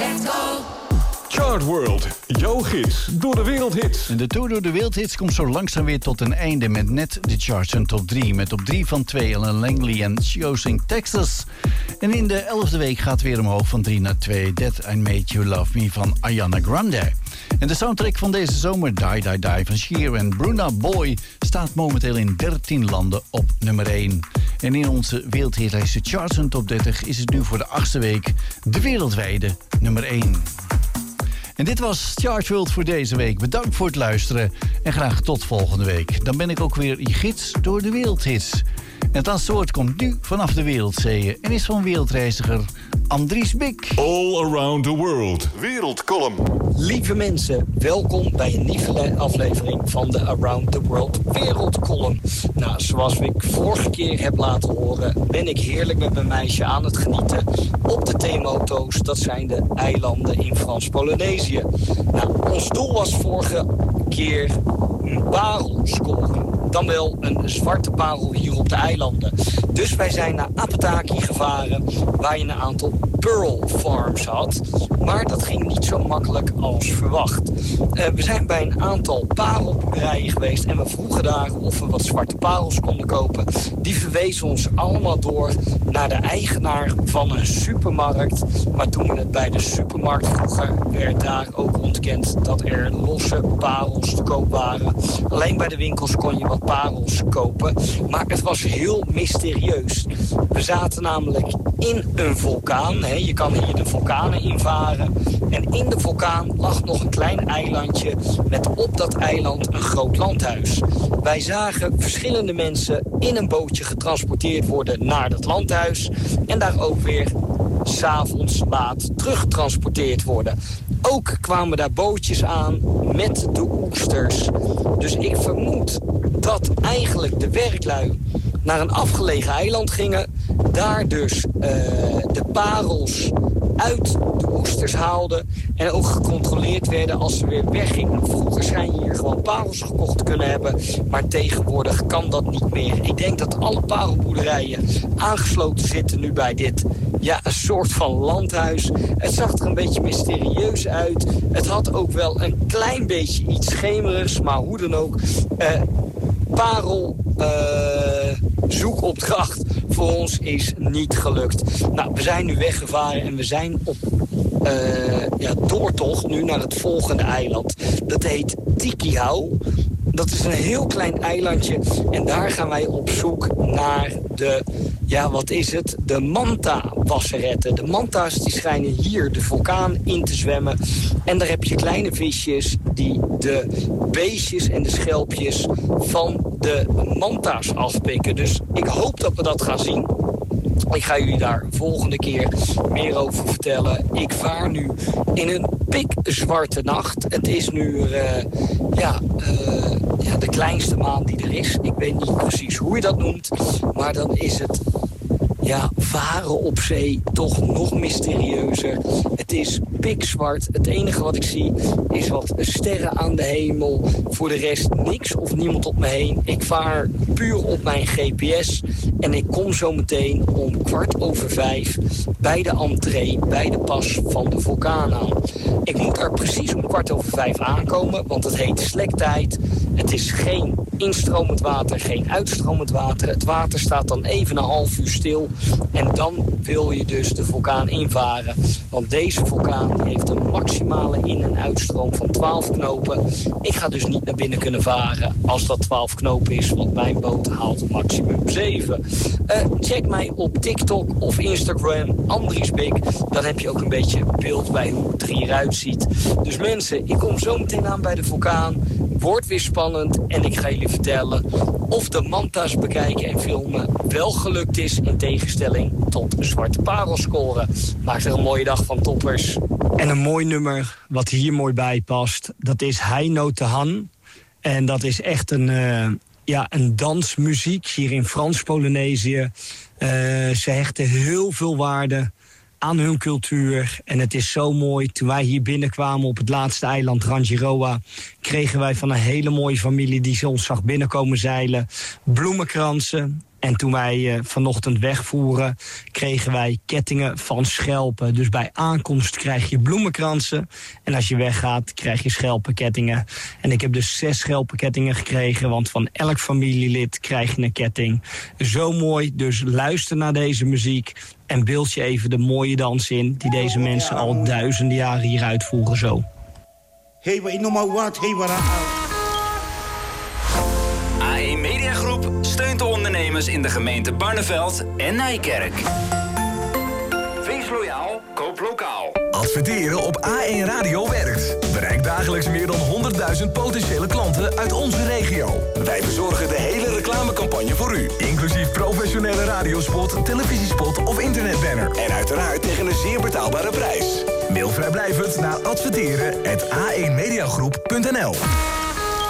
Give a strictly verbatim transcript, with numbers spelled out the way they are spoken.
Let's go! Chart World, jouw gids door de wereldhits. En de tour door de wereldhits komt zo langzaam weer tot een einde met net de charts en top drie. Met op drie van twee Ellen Langley en She Sing Texas. En in de elfde week gaat weer omhoog van drie naar twee. That I Made You Love Me van Ariana Grande. En de soundtrack van deze zomer, Die Die Die van Cher en Bruna Boy, staat momenteel in dertien landen op nummer één. En in onze wereldhitlijst charts en top dertig is het nu voor de achtste week de wereldwijde nummer één. En dit was Chart World voor deze week. Bedankt voor het luisteren en graag tot volgende week. Dan ben ik ook weer je gids door de wereldhits. En het antwoord komt nu vanaf de wereldzeeën en is van wereldreiziger Andries Bik. All Around the World, Wereldcolumn. Lieve mensen, welkom bij een nieuwe aflevering van de Around the World Wereldcolumn. Nou, zoals ik vorige keer heb laten horen, ben ik heerlijk met mijn meisje aan het genieten op de Theemoto's. Dat zijn de eilanden in Frans-Polynesië. Nou, ons doel was vorige keer een parel scoren. Dan wel een zwarte parel hier op de eilanden. Dus wij zijn naar Apataki gevaren, waar je een aantal pearl farms had. Maar dat ging niet zo makkelijk als verwacht. Uh, we zijn bij een aantal parelboerderijen geweest en we vroegen daar of we wat zwarte parels konden kopen. Die verwezen ons allemaal door naar de eigenaar van een supermarkt. Maar toen we het bij de supermarkt vroegen, werd daar ook ontkend dat er losse parels te koop waren. Alleen bij de winkels kon je wat parels kopen, maar het was heel mysterieus. We zaten namelijk in een vulkaan. Hè. Je kan hier de vulkanen invaren. En in de vulkaan lag nog een klein eilandje met op dat eiland een groot landhuis. Wij zagen verschillende mensen in een bootje getransporteerd worden naar dat landhuis. En daar ook weer 's avonds laat teruggetransporteerd worden. Ook kwamen daar bootjes aan met de oesters. Dus ik vermoed dat eigenlijk de werklui naar een afgelegen eiland gingen. Daar dus uh, de parels uit de oesters haalden. En ook gecontroleerd werden als ze weer weggingen. Vroeger schijn je hier gewoon parels gekocht te kunnen hebben. Maar tegenwoordig kan dat niet meer. Ik denk dat alle parelboerderijen aangesloten zitten nu bij dit. Ja, een soort van landhuis. Het zag er een beetje mysterieus uit. Het had ook wel een klein beetje iets schemerigs. Maar hoe dan ook. Uh, parel uh, zoekopdracht voor ons is niet gelukt. Nou, we zijn nu weggevaren en we zijn op uh, ja, doortocht nu naar het volgende eiland. Dat heet Tikihau. Dat is een heel klein eilandje en daar gaan wij op zoek naar de, ja wat is het, de manta-wasseretten. De manta's die schijnen hier de vulkaan in te zwemmen. En daar heb je kleine visjes die de beestjes en de schelpjes van de manta's afpikken. Dus ik hoop dat we dat gaan zien. Ik ga jullie daar volgende keer meer over vertellen. Ik vaar nu in een pikzwarte nacht. Het is nu uh, ja, uh, ja, de kleinste maan die er is. Ik weet niet precies hoe je dat noemt. Maar dan is het ja, varen op zee toch nog mysterieuzer. Het is pikzwart. Het enige wat ik zie is wat sterren aan de hemel. Voor de rest niks of niemand op me heen. Ik vaar puur op mijn G P S. En ik kom zo meteen om kwart over vijf bij de entree, bij de pas van de vulkaan aan. Ik moet er precies om kwart over vijf aankomen, want het heet slektijd. Het is geen instromend water, geen uitstromend water. Het water staat dan even een half uur stil. En dan wil je dus de vulkaan invaren. Want deze vulkaan die heeft een maximale in- en uitstroom van twaalf knopen. Ik ga dus niet naar binnen kunnen varen als dat twaalf knopen is, want mijn boot haalt maximum zeven. Uh, check mij op TikTok of Instagram, Andries Bik. Dan heb je ook een beetje beeld bij hoe het er hieruit ziet. Dus mensen, ik kom zo meteen aan bij de vulkaan. Wordt weer spannend en ik ga jullie vertellen of de manta's bekijken en filmen wel gelukt is in tegenstelling tot zwarte parel scoren. Maak er een mooie dag van, toppers. En een mooi nummer wat hier mooi bij past, dat is Heino Tehan. En dat is echt een, uh, ja, een dansmuziek hier in Frans-Polynesië. Uh, ze hechten heel veel waarde aan hun cultuur. En het is zo mooi. Toen wij hier binnenkwamen op het laatste eiland Rangiroa, kregen wij van een hele mooie familie die ze ons zag binnenkomen zeilen bloemenkransen En toen wij uh, vanochtend wegvoeren, kregen wij kettingen van schelpen. Dus bij aankomst krijg je bloemenkransen. En als je weggaat, krijg je schelpenkettingen. En ik heb dus zes schelpenkettingen gekregen, want van elk familielid krijg je een ketting. Zo mooi, dus luister naar deze muziek en beeld je even de mooie dans in die deze mensen al duizenden jaren hier uitvoeren zo. Hey, weet nog maar wat, hey, wat A één Mediagroep steunt de ondernemers in de gemeente Barneveld en Nijkerk. Wees loyaal, koop lokaal. Adverteren op A één Radio werkt. Bereik dagelijks meer dan honderdduizend potentiële klanten uit onze regio. Wij verzorgen de hele reclamecampagne voor u. Inclusief professionele radiospot, televisiespot of internetbanner. En uiteraard tegen een zeer betaalbare prijs. Mail vrijblijvend naar adverteren at a één mediagroep punt n l.